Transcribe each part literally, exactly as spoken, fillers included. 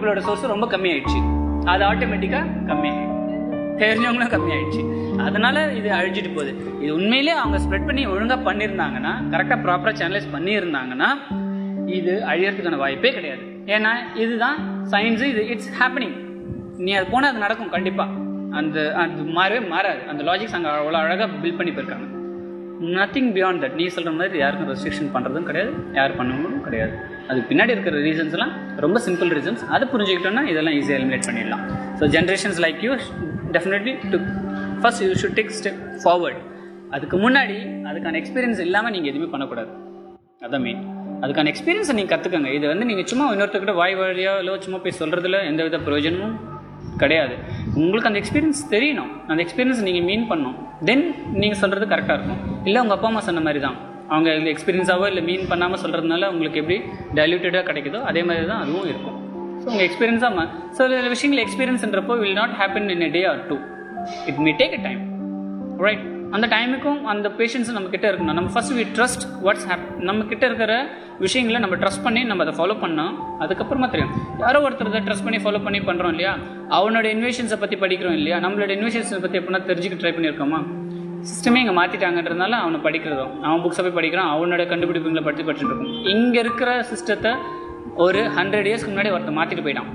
பீப்புளோட சோர்ஸ் ரொம்ப கம்மியாயிடுச்சு. அது ஆட்டோமேட்டிக்காக கம்மியாயிடுச்சு, தெரிஞ்சவங்களும் கம்மியாயிடுச்சு. அதனால இது அழிஞ்சிட்டு போகுது. இது உண்மையிலே அவங்க ஸ்ப்ரெட் பண்ணி ஒழுங்காக பண்ணியிருந்தாங்கன்னா, கரெக்டாக ப்ராப்பராக சேனலைஸ் பண்ணியிருந்தாங்கன்னா இது அழியறதுக்கான வாய்ப்பே கிடையாது. ஏன்னா இதுதான் சயின்ஸு, இது இட்ஸ் ஹேப்பனிங். நீ அது போனால் அது நடக்கும் கண்டிப்பாக. அந்த அது மாறவே மாறாது. அந்த லாஜிக்ஸ் அங்கே அவ்வளோ அழகாக பில்ட் பண்ணி போயிருக்காங்க. Nothing beyond that. நீ சொல்கிற மாதிரி யாருக்கும் ரெஸ்ட்ரிக்ஷன் பண்ணுறதும் கிடையாது, யார் பண்ணவும் கிடையாது. அதுக்கு பின்னாடி இருக்கிற ரீசன்ஸ்லாம் ரொம்ப சிம்பிள் ரீசன்ஸ். அதை புரிஞ்சுக்கிட்டோன்னா இதெல்லாம் ஈஸியாக எலிமினேட் பண்ணிடலாம். So generations like you definitely to first you should take step forward. அதுக்கு முன்னாடி அதுக்கான எக்ஸ்பீரியன்ஸ் இல்லாமல் நீங்கள் எதுவுமே பண்ணக்கூடாது. அதான் மெயின். அதுக்கான எக்ஸ்பீரியன்ஸை நீங்கள் கற்றுக்கங்க. இது வந்து நீங்கள் சும்மா இன்னொருத்தர்கிட்ட வாய் வழியாக இல்லை சும்மா போய் சொல்கிறதுல எந்த வித பிரயோஜனமும் கிடையாது. உங்களுக்கு அந்த எக்ஸ்பீரியன்ஸ் தெரியணும். அந்த எக்ஸ்பீரியன்ஸ் நீங்கள் மீன் பண்ணணும். தென் நீங்கள் சொல்கிறது கரெக்டாக இருக்கும். இல்லை உங்கள் அப்பா அம்மா சொன்ன மாதிரி தான், அவங்க எக்ஸ்பீரியன்ஸாவோ இல்லை மீன் பண்ணாமல் சொல்கிறதுனால உங்களுக்கு எப்படி டைல்யூட்டடாக கிடைக்குதோ அதே மாதிரி தான் அதுவும் இருக்கும். ஸோ உங்கள் எக்ஸ்பீரியன்ஸாக சில விஷயங்கள் எக்ஸ்பீரியன்ஸ்ன்றப்போ will not happen in a day or two. It may take a time, right? அந்த டைமுக்கும் அந்த பேஷன்ஸ் நம்ம கிட்ட இருக்கணும். நம்ம ஃபர்ஸ்ட் வி ட்ரஸ்ட் வாட்ஸ் ஹேப். நம்ம கிட்ட இருக்கிற விஷயங்களை நம்ம ட்ரஸ்ட் பண்ணி நம்ம அதை ஃபாலோ பண்ணோம். அதுக்கப்புறமா தெரியும். யாரோ ஒருத்தர் ட்ரஸ்ட் பண்ணி ஃபாலோ பண்ணி பண்ணுறோம் இல்லையா, அவனோட இன்வெஷன்ஸை பற்றி படிக்கிறோம் இல்லையா, நம்மளோட இன்வெஷன்ஸை பற்றி எப்படின்னா தெரிஞ்சுக்க ட்ரை பண்ணியிருக்கோமா. சிஸ்டமே இங்கே மாற்றிட்டாங்கன்றதுனால அவனை படிக்கிறதும், அவன் புக்ஸை போய் படிக்கிறான், அவனோட கண்டுபிடிப்புகளை பற்றி படிச்சுட்டு இருக்கும். இங்கே இருக்கிற சிஸ்டத்தை ஒரு ஹண்ட்ரட் இயர்ஸ்க்கு முன்னாடி ஒருத்தர் மாற்றிட்டு போயிட்டான்.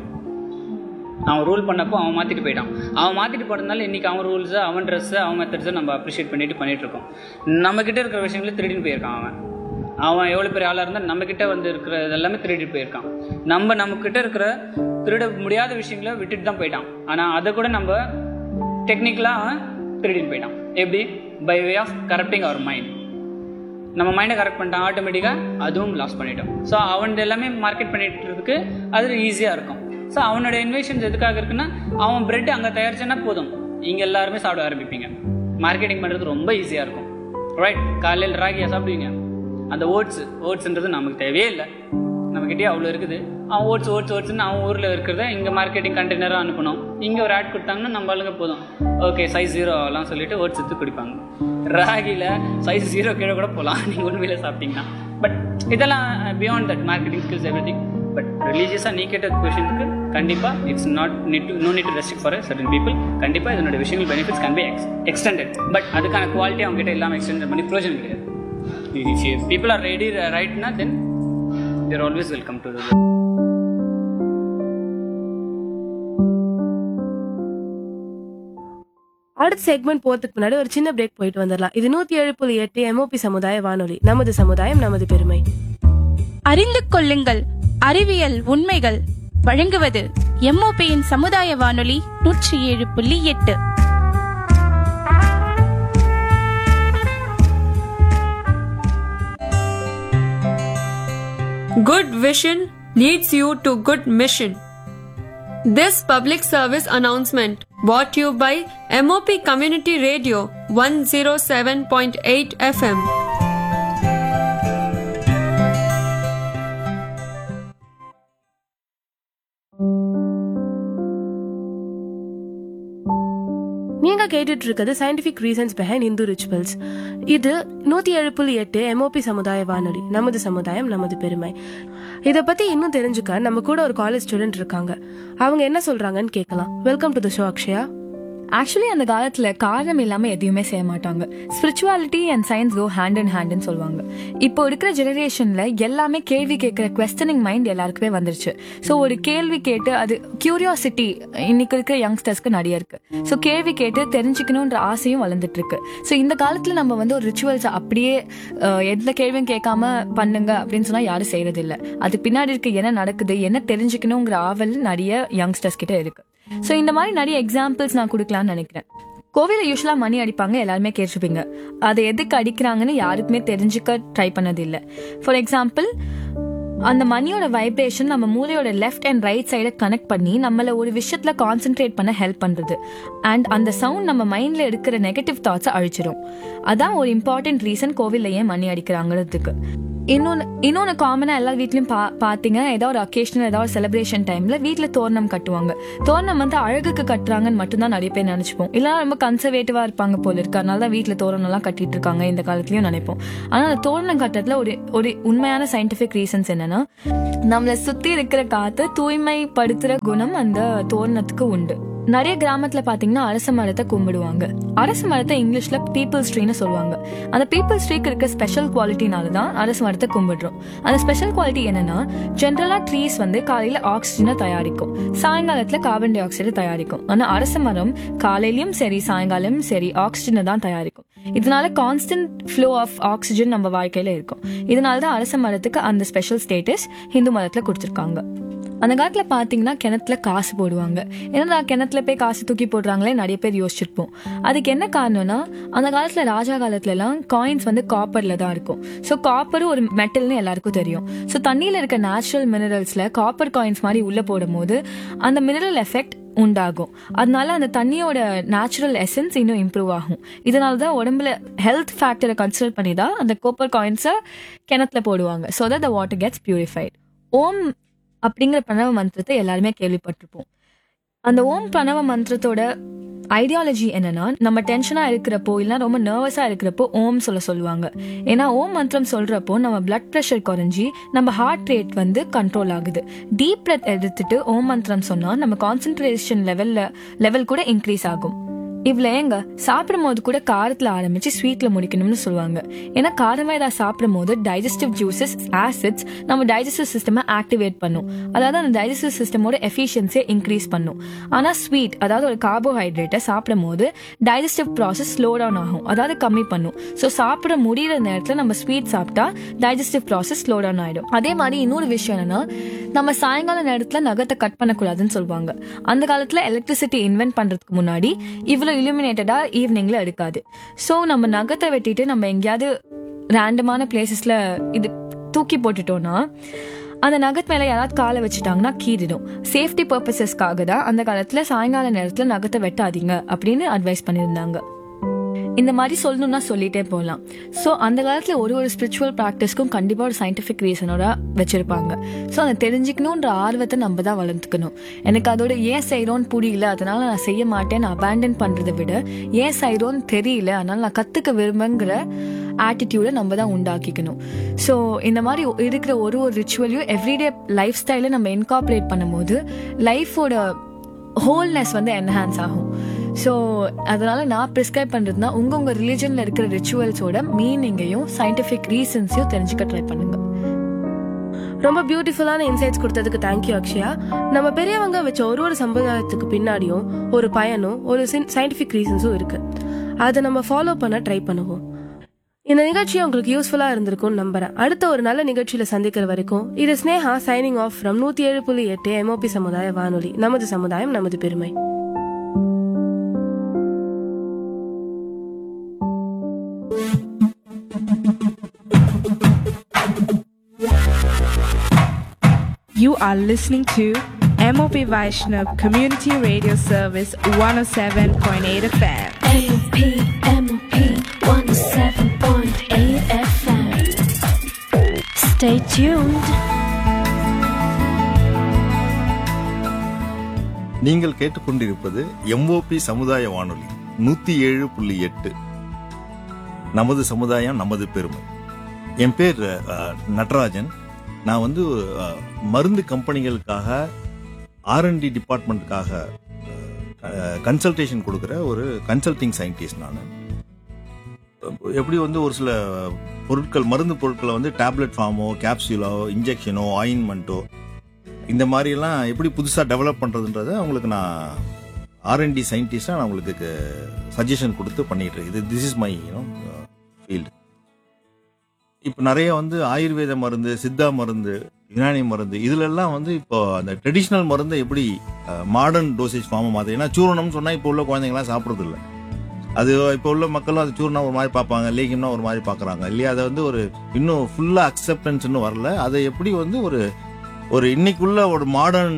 அவன் ரூல் பண்ணப்போ அவன் மாற்றிட்டு போயிட்டான். அவன் மாற்றிட்டு போனதுனால இன்றைக்கி அவன் ரூல்ஸை, அவன் ட்ரெஸ்ஸை, அவன் மெத்தட்ஸை நம்ம அப்ரிஷியேட் பண்ணிட்டு பண்ணிகிட்டு இருக்கோம். நம்மக்கிட்ட இருக்கிற விஷயங்களே திருடின்னு போயிருக்கான் அவன். அவன் எவ்வளோ பெரிய ஆளாக இருந்தால் நம்மக்கிட்ட வந்து இருக்கிற இதெல்லாமே திருடிட்டு போயிருக்கான். நம்ம நம்மக்கிட்ட இருக்கிற திருட முடியாத விஷயங்களை விட்டுட்டு தான் போயிட்டான். ஆனால் அதை கூட நம்ம டெக்னிக்கலாக அவன் திருடின்னு போயிட்டான். எப்படி? By way of corrupting our mind. நம்ம மைண்டை கரெக்ட் பண்ணிட்டான், ஆட்டோமேட்டிக்காக அதுவும் லாஸ் பண்ணிட்டோம். ஸோ அவன் எல்லாமே மார்க்கெட் பண்ணிட்டுறதுக்கு அது ஈஸியாக இருக்கும். ஸோ அவனோட இன்வெஷன்ஸ் எதுக்காக இருக்குன்னா, அவன் பிரெட் அங்கே தயாரிச்சேன்னா போதும், இங்கே எல்லாருமே சாப்பிட ஆரம்பிப்பீங்க. மார்க்கெட்டிங் பண்ணுறது ரொம்ப ஈஸியாக இருக்கும், ரைட்? காலையில் ராகியாக சாப்பிடுவீங்க. அந்த ஓட்ஸு ஓட்ஸுன்றது நமக்கு தேவையே இல்லை, நம்மக்கிட்டே அவ்வளோ இருக்குது. அவன் ஓட்ஸ் ஓட்ஸ் ஓட்ஸ்ன்னு அவன் ஊரில் இருக்கிறத இங்கே மார்க்கெட்டிங் கண்டெய்னராக அனுப்பணும். இங்கே ஒரு ஆட் கொடுத்தாங்கன்னா நம்ம ஆளுங்க போதும், ஓகே சைஸ் ஜீரோ ஆகலாம் சொல்லிட்டு ஓட்ஸ் எடுத்து குடிப்பாங்க. ராகியில் சைஸ் ஜீரோ கீழே கூட போகலாம் நீங்கள் உண்மையில் சாப்பிட்டீங்கன்னா. பட் இதெல்லாம் beyond that marketing skills every thing. But ரிலீஜியஸாக நீ கேட்ட கொஷனுக்கு கண்டிப்பாக it's not need to no need to restrict for certain people. கண்டிப்பாக இதனோட விஷயங்கள் benefits can be X extended. But அதுக்கான குவாலிட்டி அவங்க கிட்ட இல்லாமல் எக்ஸ்டெண்ட் பண்ணி பிரயோஜனம் கிடையாது. If people are ready right now, then they're always welcome to the. அடுத்த செக்மெண்ட் போறதுக்கு முன்னாடி ஒரு சின்ன பிரேக் போயிட்டு வந்துடலாம். இது நூத்தி ஏழு புள்ளி எட்டு எம்ஓபி சமுதாய வானொலி. நமது சமுதாயம் நமது பெருமை. அறிந்து கொள்ளுங்கள் அறிவியல் உண்மைகள். வழங்குவது எம்ஓபியின் சமுதாய வானொலி நூற்றி ஏழு புள்ளி எட்டு. Good vision leads you to good mission. This public service announcement brought to you by M O P Community Radio one oh seven point eight F M. நீங்க கேட்டுட்டு இருக்கிறது scientific reasons behind Hindu rituals. இது நூத்தி ஏழு புள்ளி எட்டு MOP சமுதாய வானொலி. நமது சமுதாயம் நமது பெருமை. இதை பத்தி இன்னும் தெரிஞ்சுக்க நம்ம கூட ஒரு காலேஜ் ஸ்டூடெண்ட் இருக்காங்க. அவங்க என்ன சொல்றாங்கன்னு கேட்கலாம். Welcome to the show Akshaya. Actually அந்த காலத்துல காரணம் இல்லாம எதையுமே செய்ய மாட்டாங்க. Spirituality and science go hand in ஹேண்ட்னு சொல்லுவாங்க. இப்போ இருக்கிற ஜெனரேஷன்ல எல்லாமே கேள்வி கேட்கிற குவெஸ்டனிங் மைண்ட் எல்லாருக்குமே வந்துருச்சு. ஸோ ஒரு கேள்வி கேட்டு அது கியூரியாசிட்டி இன்னைக்கு இருக்கிற யங்ஸ்டர்ஸ்க்கு நிறைய இருக்கு. ஸோ கேள்வி கேட்டு தெரிஞ்சுக்கணுன்ற ஆசையும் வளர்ந்துட்டு இருக்கு. ஸோ இந்த காலத்துல நம்ம வந்து ஒரு ரிச்சுவல்ஸ் அப்படியே எந்த கேள்வியும் கேட்காம பண்ணுங்க அப்படின்னு சொன்னா யாரும் செய்யறது இல்லை. அது பின்னாடி இருக்க என்ன நடக்குது, என்ன தெரிஞ்சுக்கணுங்கிற ஆவல் நிறைய யங்ஸ்டர்ஸ் கிட்ட இருக்கு. ஸோ இந்த மாதிரி நிறைய எக்ஸாம்பிள்ஸ் நான் கொடுக்கலாம்னு நினைக்கிறேன். கோவில யூஸ்வலா மணி அடிப்பாங்க, எல்லாருமே கேட்டிருப்பீங்க. அதை எதுக்கு அடிக்கிறாங்கன்னு யாருக்குமே தெரிஞ்சுக்க ட்ரை பண்ணது இல்லை. ஃபார் எக்ஸாம்பிள், அந்த மணியோட வைப்ரேஷன் நம்ம மூளையோட லெஃப்ட் அண்ட் ரைட் சைடை கனெக்ட் பண்ணி நம்மள ஒரு விஷயத்துல கான்சென்ட்ரேட் பண்ண ஹெல்ப் பண்றது. அண்ட் அந்த சவுண்ட் நம்ம மைண்ட்ல இருக்கிற நெகட்டிவ் தாட்ஸை அழிச்சிடும். அதான் ஒரு இம்பார்ட்டன்ட் ரீசன் கோவில்ல ஏன் மணி அடிக்கிறாங்கிறதுக்கு. இன்னொன்று இன்னொன்று காமனாக எல்லா வீட்லையும் பா பார்த்தீங்க ஏதோ ஒரு அக்கேஷனல் ஏதோ ஒரு செலிப்ரேஷன் டைமில் வீட்டில் தோரணம் கட்டுவாங்க. தோரணம் வந்து அழகுக்கு கட்டுறாங்கன்னு மட்டும்தான் நிறைய பேர் நினச்சிப்போம். இல்லை ரொம்ப கன்சர்வேட்டிவாக இருப்பாங்க போல இருக்கு, அதனால தான் வீட்டில் தோரணம்லாம் கட்டிட்டு இருக்காங்க இந்த காலத்துலையும் நினைப்போம். ஆனால் அந்த தோரணம் கட்டுறதுல ஒரு ஒரு உண்மையான சயின்டிஃபிக் ரீசன்ஸ் என்னன்னா, நம்மளை சுற்றி இருக்கிற காற்று தூய்மைப்படுத்துகிற குணம் அந்த தோரணத்துக்கு உண்டு. நிறைய கிராமத்துல பாத்தீங்கன்னா அரச மரத்தை கும்பிடுவாங்க. அரச மரத்தை இங்கிலீஷ்ல பீப்பிள்ஸ் ட்ரீன்னு சொல்லுவாங்க. அந்த பீப்பிள்ஸ் ட்ரீக்கு இருக்க ஸ்பெஷல் குவாலிட்டினால தான் அரச மரத்தை கும்பிடுறோம். அந்த ஸ்பெஷல் குவாலிட்டி என்னன்னா, ஜென்ரலா ட்ரீஸ் வந்து காலையில ஆக்சிஜனை தயாரிக்கும், சாயங்காலத்துல கார்பன் டை ஆக்சைடு தயாரிக்கும். ஆனா அரச மரம் காலையிலயும் சரி சாயங்காலமும் சரி ஆக்சிஜனை தான் தயாரிக்கும். இதனால கான்ஸ்டன்ட் ஃப்ளோ ஆஃப் ஆக்சிஜன் நம்ம வாழ்க்கையில இருக்கும். இதனாலதான் அரச மரத்துக்கு அந்த ஸ்பெஷல் ஸ்டேட்டஸ் ஹிந்து மதத்துல கொடுத்திருக்காங்க. அந்த காலத்துல பாத்தீங்கன்னா கிணத்துல காசு போடுவாங்க. ஏன்னா கிணத்துல போய் காசு தூக்கி போடுறாங்களே நிறைய பேர் யோசிச்சிருப்போம். அதுக்கு என்ன காரணம்னா, அந்த காலத்துல ராஜா காலத்துல எல்லாம் காயின்ஸ் வந்து காப்பர்ல தான் இருக்கும். ஸோ காப்பரும் ஒரு மெட்டல்னு எல்லாருக்கும் தெரியும். ஸோ தண்ணியில இருக்க நேச்சுரல் மினரல்ஸ்ல காப்பர் காயின்ஸ் மாதிரி உள்ள போடும் போது அந்த மினரல் எஃபெக்ட் உண்டாகும். அதனால அந்த தண்ணியோட நேச்சுரல் எசன்ஸ் இன்னும் இம்ப்ரூவ் ஆகும். இதனாலதான் உடம்புல ஹெல்த் ஃபேக்டரை கன்சிடர் பண்ணி தான் அந்த காப்பர் காயின்ஸை கிணத்துல போடுவாங்க. So that the water gets purified. ஓம் அப்படிங்கிற பிரணவ மந்திரத்தை எல்லாருமே கேள்விப்பட்டிருப்போம். அந்த ஓம் பிரணவ மந்திரத்தோட ஐடியாலஜி என்னன்னா, நம்ம டென்ஷனா இருக்கிறப்போ இல்லைன்னா ரொம்ப நர்வஸா இருக்கிறப்போ ஓம் சொல்ல சொல்லுவாங்க. ஏன்னா ஓம் மந்திரம் சொல்றப்போ நம்ம பிளட் ப்ரெஷர் குறைஞ்சி நம்ம ஹார்ட் ரேட் வந்து கண்ட்ரோல் ஆகுது. டீப் பிரெத் எடுத்துட்டு ஓம் மந்திரம் சொன்னா நம்ம கான்சென்ட்ரேஷன் லெவல்ல லெவல் கூட இன்க்ரீஸ் ஆகும். இவ்வளோ ஏங்க சாப்பிடும் போது கூட காரத்தில் ஆரம்பிச்சு ஸ்வீட்ல முடிக்கணும்னு சொல்லுவாங்க. ஏன்னா காரமா ஏதாவது சாப்பிடும் போது டைஜஸ்டிவ் ஜூசஸ் ஆசிட்ஸ் நம்ம டைஜஸ்டிவ் சிஸ்டமை ஆக்டிவேட் பண்ணும். அதாவது அந்த டைஜஸ்டிவ் சிஸ்டமோட எஃபிஷியன்சியை இன்க்ரீஸ் பண்ணும். ஆனால் ஸ்வீட் அதாவது ஒரு கார்போஹைட்ரேட்டை சாப்பிடும் போது டைஜஸ்டிவ் ப்ராசஸ் ஸ்லோ டவுன் ஆகும், அதாவது கம்மி பண்ணும். ஸோ சாப்பிட முடிகிற நேரத்தில் நம்ம ஸ்வீட் சாப்பிட்டா டைஜஸ்டிவ் ப்ராசஸ் ஸ்லோ டவுன் ஆயிடும். அதே மாதிரி இன்னொரு விஷயம் என்னன்னா, நம்ம சாயங்கால நேரத்தில் நகத்தை கட் பண்ணக்கூடாதுன்னு சொல்லுவாங்க. அந்த காலத்தில் எலக்ட்ரிசிட்டி இன்வென்ட் பண்றதுக்கு முன்னாடி இவ்வளோ இலுமினேட்டடா ஈவினிங்ல எடுக்காது. ஸோ நம்ம நகத்தை வெட்டிட்டு நம்ம எங்கேயாவது ரேண்டமான பிளேசஸ்ல இது தூக்கி போட்டுட்டோம்னா அந்த நகத் மேல யாராவது காலை வச்சுட்டாங்கன்னா கீறிடும். சேஃப்டி பர்பசஸ்க்காக தான் அந்த காலத்துல சாயங்கால நேரத்துல நகத்தை வெட்டாதீங்க அப்படின்னு அட்வைஸ் பண்ணியிருந்தாங்க. இந்த மாதிரி சொல்லணும்னா சொல்லிட்டே போகலாம். ஸோ அந்த காலத்துல ஒரு ஒரு ஸ்பிரிச்சுவல் ப்ராக்டிஸ்க்கும் கண்டிப்பா ஒரு சயின்டிஃபிக் ரீசனோட வச்சிருப்பாங்க. ஸோ அதை தெரிஞ்சுக்கணுன்ற ஆர்வத்தை நம்ம தான் வளர்த்துக்கணும். எனக்கு அதோட ஏன் செய்யறோன்னு புரியல அதனால நான் செய்ய மாட்டேன் அபேண்டன் பண்றதை விட ஏன் செய்யறோன்னு தெரியல அதனால நான் கத்துக்க விரும்புங்கிற ஆட்டிடியூட நம்ம தான் உண்டாக்கிக்கணும். ஸோ இந்த மாதிரி இருக்கிற ஒரு ஒரு ரிச்சுவலையும் எவ்ரிடே லைஃப் ஸ்டைல நம்ம இன்கார்பரேட் பண்ணும்போது லைஃபோட ஹோல்னஸ் வந்து என்ஹான்ஸ் ஆகும். ஸோ அதனால நான் ப்ரிஸ்கிரைப் பண்றதுனா உங்க உங்க ரிலிஜன்ல இருக்கிற ரிச்சுவல்ஸோட மீனிங்கையும் சயின்டிஃபிக் ரீசன்ஸையும் தெரிஞ்சுக்க ட்ரை பண்ணுங்க. ரொம்ப பியூட்டிஃபுல்லான இன்சைட்ஸ் கொடுத்ததுக்கு தேங்க்யூ அக்ஷயா. நம்ம பெரியவங்க வச்ச ஒரு ஒரு சம்பிரதாயத்துக்கு பின்னாடியும் ஒரு பயனும் ஒரு சயின்டிஃபிக் ரீசன்ஸும் இருக்கு. அதை நம்ம ஃபாலோ பண்ண ட்ரை பண்ணுவோம். இந்த நிகழ்ச்சி உங்களுக்கு யூஸ்ஃபுல்லா இருந்திருக்கும்னு நம்புறேன். அடுத்த ஒரு நல்ல நிகழ்ச்சியில சந்திக்கிற வரைக்கும் இது ஸ்னேஹா சைனிங் ஆஃப் ஃப்ரம் நூத்தி ஏழு புள்ளி எட்டு எம்ஓபி சமுதாய வானொலி. நமது சமுதாயம் நமது பெருமை. You are listening to M O P Vaishnav Community Radio Service one oh seven point eight F M. M O P, M O P one oh seven point eight F M. Stay tuned. நீங்கள் கேட்டுக்கொண்டிருப்பது MOP சமுதாய வானொலி நூத்தி ஏழு புள்ளி எட்டு. நமது சமுதாயம் நமது பெருமை. என் பேர் நடராஜன். நான் வந்து மருந்து கம்பெனிகளுக்காக ஆர்என்டி டிபார்ட்மெண்ட்டுக்காக கன்சல்டேஷன் கொடுக்குற ஒரு கன்சல்டிங் சயின்டிஸ்ட். நான் எப்படி வந்து ஒரு சில பொருட்கள் மருந்து பொருட்களை வந்து டேப்லெட் ஃபார்மோ கேப்சூலோ இன்ஜெக்ஷனோ ஆயின்மெண்ட்டோ இந்த மாதிரிலாம் எப்படி புதுசாக டெவலப் பண்ணுறதுன்றதை அவங்களுக்கு நான் ஆர்என்டி சயின்டிஸ்டாக நான் உங்களுக்கு சஜஷன் கொடுத்து பண்ணிட்டு இருக்கேன். இது this is my you know field. இப்போ நிறைய வந்து ஆயுர்வேத மருந்து, சித்தா மருந்து, யுனானி மருந்து இதுலெல்லாம் வந்து இப்போ அந்த ட்ரெடிஷ்னல் மருந்தை எப்படி மாடர்ன் டோசேஜ் ஃபார்ம் மாதிரி, ஏன்னா சூரணம்னு சொன்னால் இப்போ உள்ள குழந்தைங்களாம் சாப்பிட்றது இல்லை. அது இப்போ உள்ள மக்களும் அது சூர்ணம் ஒரு மாதிரி பார்ப்பாங்க, லேகியம்னா ஒரு மாதிரி பார்க்குறாங்க இல்லையா. அதை வந்து ஒரு இன்னும் ஃபுல்லாக அக்செப்டன்ஸ் இன்னும் வரல. அதை எப்படி வந்து ஒரு ஒரு இன்னைக்குள்ள ஒரு மாடர்ன்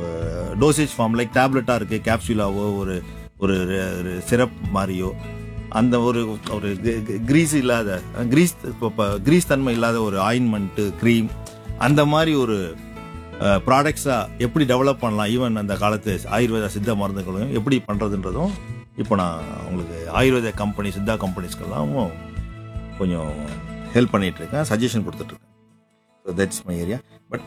டோசேஜ் ஃபார்ம் லைக் டேப்லெட்டாக இருக்குது, கேப்சூலாவோ ஒரு ஒரு சிரப் மாதிரியோ அந்த ஒரு ஒரு கிரீஸ் இல்லாத கிரீஸ் கிரீஸ் தன்மை இல்லாத ஒரு ஆயின்மெண்ட்டு க்ரீம் அந்த மாதிரி ஒரு ப்ராடக்ட்ஸாக எப்படி டெவலப் பண்ணலாம், ஈவன் அந்த காலத்து ஆயுர்வேத சித்த மருந்துகளையும் எப்படி பண்ணுறதுன்றதும் இப்போ நான் உங்களுக்கு ஆயுர்வேத கம்பெனி சித்தா கம்பெனிஸ்க்கெல்லாம் கொஞ்சம் ஹெல்ப் பண்ணிகிட்ருக்கேன், சஜஷன் கொடுத்துட்ருக்கேன். So that's my area. But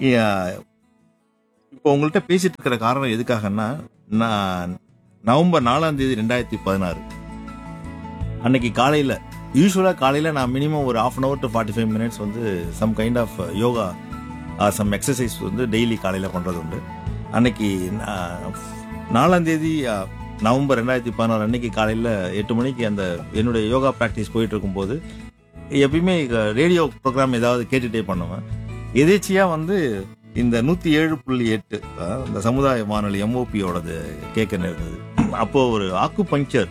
இப்போ உங்கள்கிட்ட பேசிகிட்டு இருக்கிற காரணம் எதுக்காகன்னா, நான் நவம்பர் நாலாம் தேதி ரெண்டாயிரத்தி பதினாறு அன்னைக்கு காலையில் யூஸ்வலாக காலையில் நான் மினிமம் ஒரு half an hour to forty five minutes வந்து some kind of yoga some exercise வந்து டெய்லி காலையில் பண்ணுறது உண்டு. அன்னைக்கு நாலாம் தேதி நவம்பர் ரெண்டாயிரத்தி பதினாறு அன்னைக்கு காலையில் எட்டு மணிக்கு அந்த என்னுடைய யோகா ப்ராக்டிஸ் போயிட்டு இருக்கும்போது எப்பயுமே ரேடியோ ப்ரோக்ராம் ஏதாவது கேட்டுகிட்டே பண்ணுவேன். எதேச்சியாக வந்து இந்த நூற்றி ஏழு புள்ளி எட்டு இந்த சமுதாய வானொலி எம்ஓபியோடது கேட்க நேர்ந்தது. அப்போது ஒரு ஆக்கு பஞ்சர்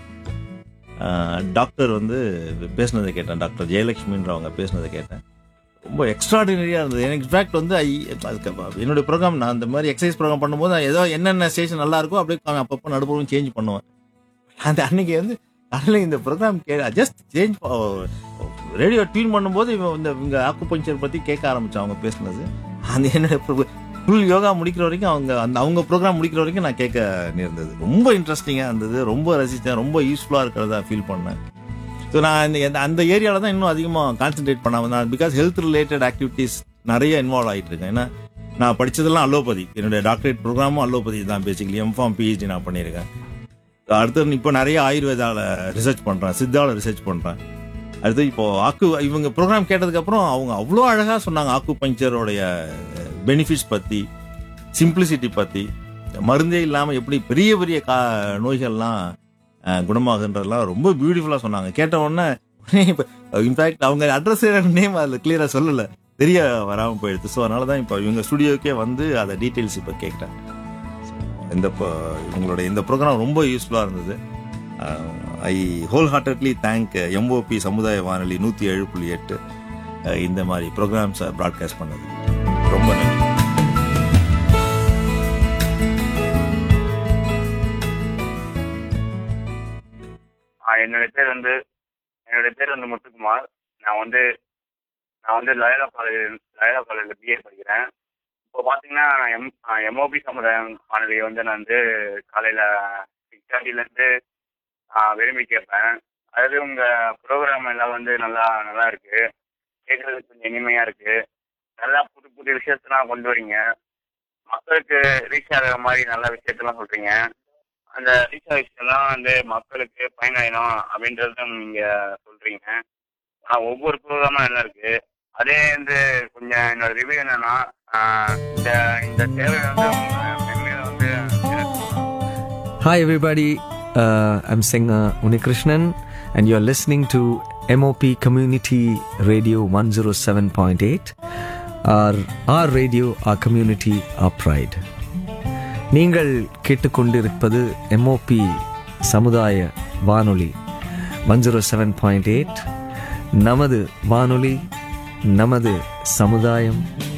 டாக்டர் வந்து பேசினதை கேட்டேன், டாக்டர் ஜெயலட்சுமின்றவங்க பேசினதை கேட்டேன். ரொம்ப எக்ஸ்ட்ராடினரியாக இருந்தது. எனக்கு இன்ஃபேக்ட் வந்து ஐ என்னுடைய ப்ரோக்ராம் நான் அந்த மாதிரி எக்ஸசைஸ் ப்ரோக்ராம் பண்ணும்போது ஏதோ என்னென்ன ஸ்டேஷன் நல்லா இருக்கோ அப்படியே அப்பப்போ நடுப்புறம் சேஞ்ச் பண்ணுவேன். அந்த அன்னைக்கு வந்து காலையில் இந்த program K just change radio tune பண்ணும்போது இவன் இந்த இவங்க ஆக்கு பஞ்சர் பற்றி கேட்க ஆரம்பித்தான் அவங்க பேசினது. அந்த என்னோட ஃபுல் யோகா முடிக்கிற வரைக்கும் அவங்க அந்த அவங்க ப்ரோக்ராம் முடிக்கிற வரைக்கும் நான் கேட்க நேர்ந்தது. ரொம்ப இன்ட்ரெஸ்டிங்காக இருந்தது, ரொம்ப ரசித்தேன், ரொம்ப யூஸ்ஃபுல்லாக இருக்கிறதா ஃபீல் பண்ணேன். ஸோ நான் இந்த அந்த ஏரியாவில் தான் இன்னும் அதிகமாக கான்சென்ட்ரேட் பண்ணாமல் நான் பிகாஸ் ஹெல்த் ரிலேட்டட் ஆக்டிவிட்டீஸ் நிறைய இன்வால்வ் ஆகிட்டு இருக்கேன். ஏன்னா நான் படித்ததெல்லாம் அலோபதி, என்னுடைய டாக்டரேட் ப்ரோக்ராமும் அலோபதி தான். பேசிக்கலி எம்ஃபார்ம் பிஹெச்டி நான் பண்ணியிருக்கேன். அடுத்து இப்போ நிறைய ஆயுர்வேதாவில் ரிசர்ச் பண்ணுறேன், சித்தாவில் ரிசர்ச் பண்ணுறேன். அடுத்து இப்போது ஆக்கு இவங்க ப்ரோக்ராம் கேட்டதுக்கப்புறம் அவங்க அவ்வளோ அழகாக சொன்னாங்க ஆக்கு பஞ்சரோடைய பெனிஃபிட்ஸ் பற்றி, சிம்பிளிசிட்டி பற்றி, மருந்தே இல்லாமல் எப்படி பெரிய பெரிய கா நோய்கள்லாம் குணமாகுன்றதெல்லாம் ரொம்ப பியூட்டிஃபுல்லாக சொன்னாங்க. கேட்ட உடனே இப்போ இன்ஃபேக்ட் அவங்க அட்ரஸ் நேம் அதில் கிளியராக சொல்லலை, தெரிய வராமல் போயிடுது. ஸோ அதனால தான் இப்போ இவங்க ஸ்டுடியோக்கே வந்து அதை டீட்டெயில்ஸ் இப்போ கேட்டேன். இந்த இவங்களோட இந்த ப்ரோக்ராம் ரொம்ப யூஸ்ஃபுல்லாக இருந்தது. ஐ ஹோல் ஹார்ட்டட்லி தேங்க் எம்ஓபி சமுதாய வானொலி நூற்றி ஏழு புள்ளி எட்டு இந்த மாதிரி ப்ரோக்ராம்ஸை ப்ராட்காஸ்ட் பண்ணது. ரொம்ப நன்றி. என்னுடைய பேர் வந்து என்னுடைய பேர் வந்து முத்துக்குமார். நான் வந்து நான் வந்து லயோலா காலேஜ் லயோலா காலேஜில் பிஏ படிக்கிறேன். இப்போ பார்த்தீங்கன்னா எம் எம்ஓபி சமுதாயம் வானொலியை வந்து நான் வந்து காலையில் சிக்ஸ் தேர்ட்டிலேருந்து விரும்பி கேட்பேன். அதாவது உங்கள் ப்ரோக்ராம் எல்லாம் வந்து நல்லா நல்லா இருக்குது, கேட்குறதுக்கு கொஞ்சம் இனிமையாக இருக்குது, நல்லா புது புது விஷயத்தெல்லாம் கொண்டு வரீங்க, மக்களுக்கு ரீச் ஆகிற மாதிரி நல்ல விஷயத்தெல்லாம் சொல்கிறீங்க. அந்த ரீச் ஆகிற விஷயம்லாம் வந்து மக்களுக்கு பயனாயிடும் அப்படின்றதும் நீங்கள் சொல்கிறீங்க. ஆனால் ஒவ்வொரு ப்ரோக்ராமும் நல்லா இருக்குது. அதே வந்து கொஞ்சம் என்னோட ரிவ்யூ என்னன்னா, இந்த இந்த சேவை வந்து மென்மேலும் வந்து. Hi everybody, uh, I'm singer Unikrishnan and you're listening to M O P Community Radio one oh seven point eight. Our, our radio, our community, our pride. நீங்கள் கேட்டுக்கொண்டிருப்பது M O P சமுதாய வானொலி one oh seven point eight. நமது வானொலி, நமது சமுதாயம்,